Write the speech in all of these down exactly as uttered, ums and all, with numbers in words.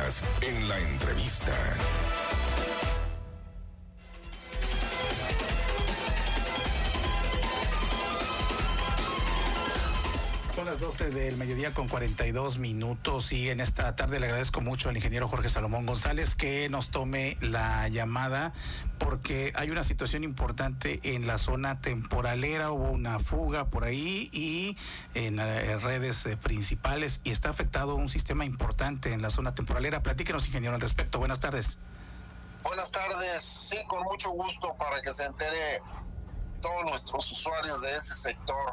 Estás en la entrevista. Son las doce del mediodía con cuarenta y dos minutos y en esta tarde le agradezco mucho al ingeniero Jorge Salomón González que nos tome la llamada porque hay una situación importante en la zona temporalera. Hubo una fuga por ahí y en, en redes eh, principales y está afectado un sistema importante en la zona temporalera. Platíquenos, ingeniero, al respecto. Buenas tardes. Buenas tardes. Sí, con mucho gusto para que se entere todos nuestros usuarios de ese sector.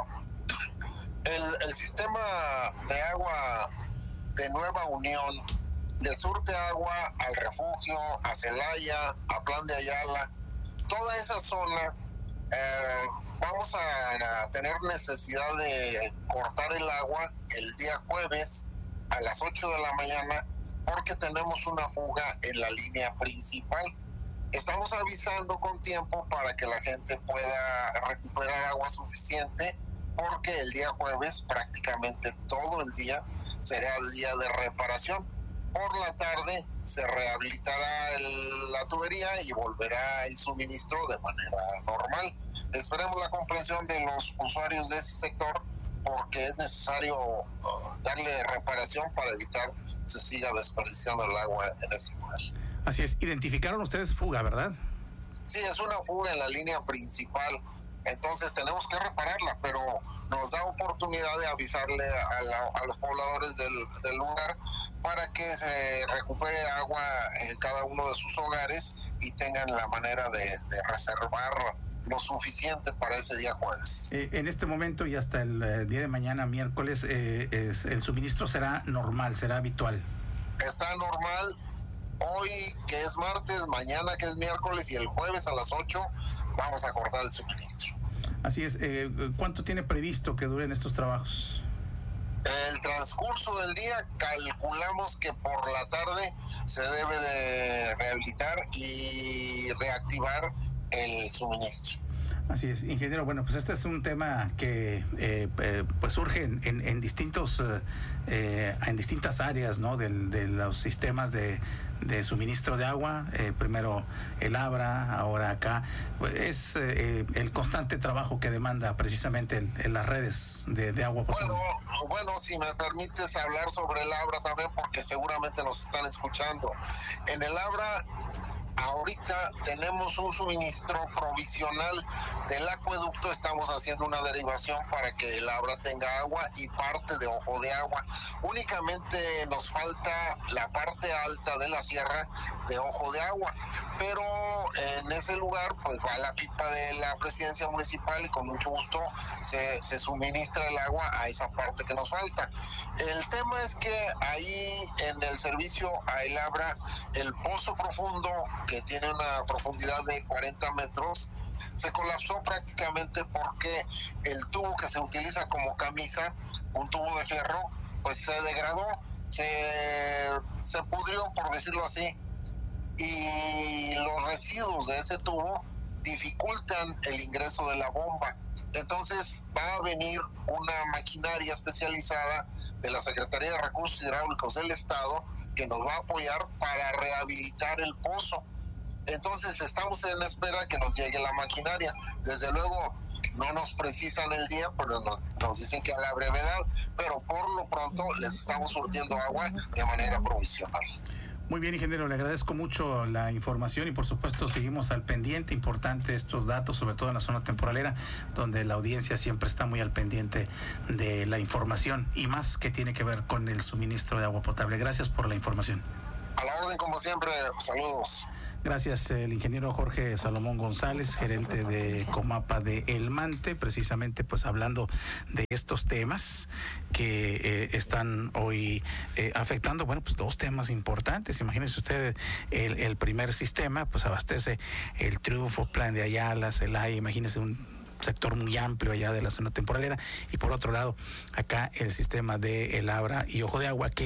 El, el sistema de agua de Nueva Unión le surte agua al Refugio, a Celaya, a Plan de Ayala, toda esa zona. Eh, vamos a, a tener necesidad de cortar el agua el día jueves a las ocho de la mañana porque tenemos una fuga en la línea principal. Estamos avisando con tiempo para que la gente pueda recuperar agua suficiente, porque el día jueves prácticamente todo el día será el día de reparación. Por la tarde se rehabilitará el, la tubería y volverá el suministro de manera normal. Esperemos la comprensión de los usuarios de ese sector porque es necesario uh, darle reparación para evitar que se siga desperdiciando el agua en ese lugar. Así es, identificaron ustedes fuga, ¿verdad? Sí, es una fuga en la línea principal. Entonces tenemos que repararla, pero nos da oportunidad de avisarle a, la, a los pobladores del, del lugar para que se recupere agua en cada uno de sus hogares y tengan la manera de, de reservar lo suficiente para ese día jueves. Eh, en este momento y hasta el eh, día de mañana, miércoles, eh, es, el suministro será normal, será habitual. Está normal. Hoy que es martes, mañana que es miércoles y el jueves a las ocho vamos a cortar el suministro. Así es. Eh, ¿Cuánto tiene previsto que duren estos trabajos? El transcurso del día calculamos que por la tarde se debe de rehabilitar y reactivar el suministro. Así es, ingeniero. Bueno, pues este es un tema que eh, eh, pues surge en, en, en distintos eh, en distintas áreas, ¿no? Del, de los sistemas de, de suministro de agua. Eh, primero el Abra, ahora acá. Pues es eh, el constante trabajo que demanda precisamente en, en las redes de, de agua potable. Bueno, bueno, si me permites hablar sobre el Abra también, porque seguramente nos están escuchando. En el Abra ahorita tenemos un suministro provisional del acueducto, estamos haciendo una derivación para que el Abra tenga agua y parte de Ojo de Agua. Únicamente nos falta la parte alta de la sierra de Ojo de Agua, pero en ese lugar pues va la pipa de la presidencia municipal y con mucho gusto se, se suministra el agua a esa parte que nos falta. El tema es que ahí en el servicio a el Abra, el pozo profundo, que tiene una profundidad de cuarenta metros, se colapsó prácticamente porque el tubo que se utiliza como camisa, un tubo de fierro, pues se degradó, se, se pudrió, por decirlo así, y los residuos de ese tubo dificultan el ingreso de la bomba. Entonces va a venir una maquinaria especializada de la Secretaría de Recursos Hidráulicos del Estado que nos va a apoyar para rehabilitar el pozo. Entonces estamos en espera que nos llegue la maquinaria. Desde luego no nos precisan el día, pero nos, nos dicen que a la brevedad, pero por lo pronto les estamos surtiendo agua de manera provisional. Muy bien, ingeniero, le agradezco mucho la información y por supuesto seguimos al pendiente. Importante estos datos, sobre todo en la zona temporalera, donde la audiencia siempre está muy al pendiente de la información y más que tiene que ver con el suministro de agua potable. Gracias por la información. A la orden, como siempre. Saludos. Gracias, el ingeniero Jorge Salomón González, gerente de Comapa de El Mante, precisamente pues hablando de estos temas que eh, están hoy eh, afectando, bueno, pues dos temas importantes. Imagínense usted, el, el primer sistema pues abastece el Triunfo, Plan de Ayala, Celaya, imagínense un sector muy amplio allá de la zona temporalera, y por otro lado acá el sistema de El Abra y Ojo de Agua, que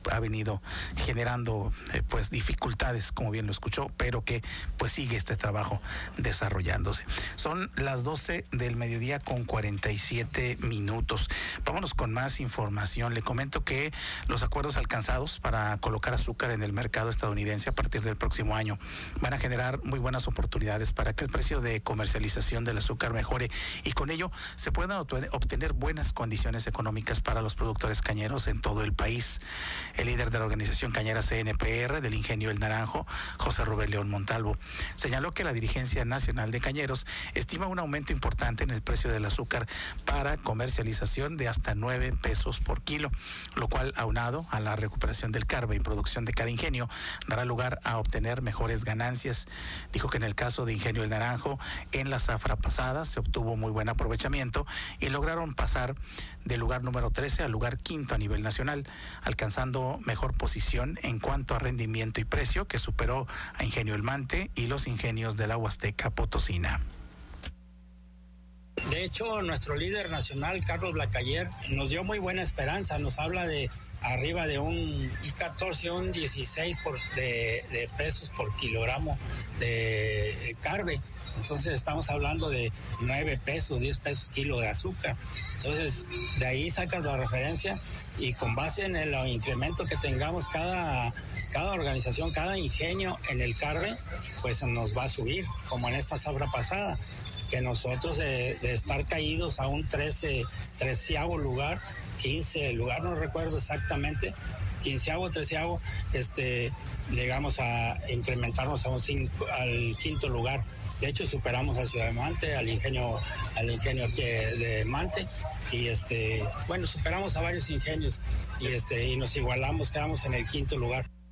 ha venido generando eh, pues dificultades, como bien lo escuchó, pero que pues sigue este trabajo desarrollándose. Son las doce del mediodía con cuarenta y siete minutos. Vámonos con más información. Le comento que los acuerdos alcanzados para colocar azúcar en el mercado estadounidense a partir del próximo año van a generar muy buenas oportunidades para que el precio de comercialización del azúcar mejore y con ello se puedan obtener buenas condiciones económicas para los productores cañeros en todo el país. El líder de la organización cañera C N P R del Ingenio El Naranjo, José Rubén León Montalvo, señaló que la dirigencia nacional de cañeros estima un aumento importante en el precio del azúcar para comercialización de hasta nueve pesos por kilo, lo cual, aunado a la recuperación del carbe y producción de cada ingenio, dará lugar a obtener mejores ganancias. Dijo que en el caso de Ingenio El Naranjo, en la zafra pasada se obtuvo muy buen aprovechamiento y lograron pasar del lugar número trece al lugar quinto a nivel nacional, alcanzando mejor posición en cuanto a rendimiento y precio, que superó a Ingenio El Mante y los ingenios de la Huasteca Potosina. De hecho, nuestro líder nacional, Carlos Blacayer, nos dio muy buena esperanza. Nos habla de arriba de un catorce, un dieciséis por, de, de pesos por kilogramo de carbe. Entonces estamos hablando de nueve pesos, diez pesos kilo de azúcar. Entonces de ahí sacas la referencia y con base en el incremento que tengamos cada, cada organización, cada ingenio en el carbe, pues nos va a subir, como en esta zafra pasada, que nosotros de, de estar caídos a un trece, treceavo lugar, quince lugar, no recuerdo exactamente, quinceavo, treceavo, este, llegamos a incrementarnos a un cinco, al quinto lugar. De hecho, superamos a Ciudad de Mante, al ingenio, al ingenio aquí de Mante, y este, bueno, superamos a varios ingenios y este, y nos igualamos, quedamos en el quinto lugar.